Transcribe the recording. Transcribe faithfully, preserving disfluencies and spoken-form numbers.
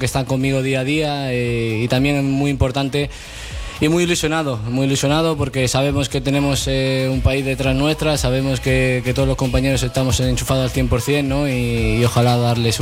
que están conmigo día a día, eh, y también muy importante y muy ilusionado, muy ilusionado porque sabemos que tenemos eh, un país detrás nuestra, sabemos que, que todos los compañeros estamos enchufados al cien por ciento, ¿no? y, y ojalá darles